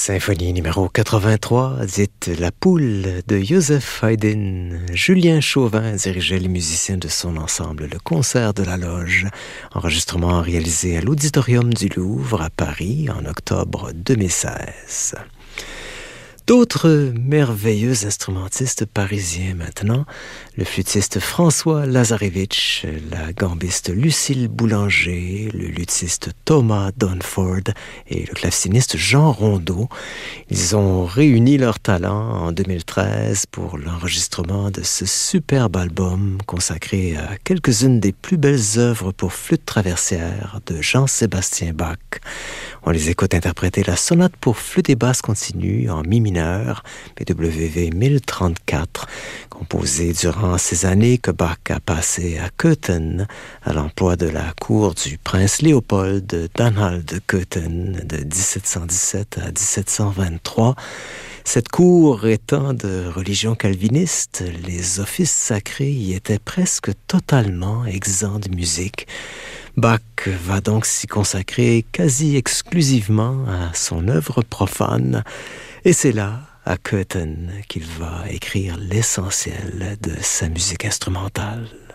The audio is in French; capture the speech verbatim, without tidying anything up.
Symphonie numéro quatre-vingt-trois, dite La Poule de Joseph Haydn. Julien Chauvin dirigeait les musiciens de son ensemble, le Concert de la Loge. Enregistrement réalisé à l'Auditorium du Louvre à Paris en octobre deux mille seize. D'autres merveilleux instrumentistes parisiens maintenant, le flûtiste François Lazarevitch, la gambiste Lucille Boulanger, le luthiste Thomas Dunford et le claveciniste Jean Rondeau. Ils ont réuni leurs talents en deux mille treize pour l'enregistrement de ce superbe album consacré à quelques-unes des plus belles œuvres pour flûte traversière de Jean-Sébastien Bach. On les écoute interpréter la sonate pour flûte et basse continue en mi mineur, P W V mille trente-quatre, composée durant ces années que Bach a passées à Köthen, à l'emploi de la cour du prince Léopold d'Anhalt-Köthen de dix-sept cent dix-sept à dix-sept cent vingt-trois. Cette cour étant de religion calviniste, les offices sacrés y étaient presque totalement exempts de musique. Bach va donc s'y consacrer quasi exclusivement à son œuvre profane, et c'est là, à Köthen, qu'il va écrire l'essentiel de sa musique instrumentale.